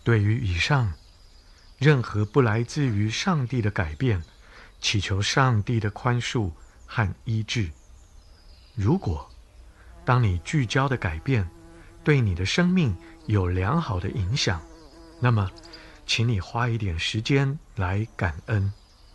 对于以上任何不来自于上帝的改变，祈求上帝的宽恕和医治。如果当你聚焦的改变对你的生命有良好的影响，那么请你花一点时间来感恩。